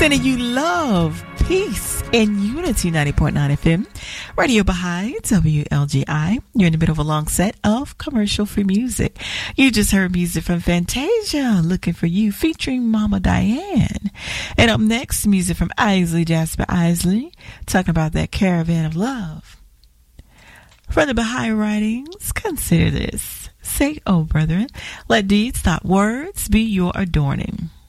Sending you love, peace, and unity. 90.9 FM, Radio Baha'i, WLGI. You're in the middle of a long set of commercial-free music. You just heard music from Fantasia, Looking for You, featuring Mama Diane. And up next, music from Isley, Jasper Isley, talking about that caravan of love. From the Baha'i writings, consider this. Say, oh, brethren, let deeds, not words, be your adorning.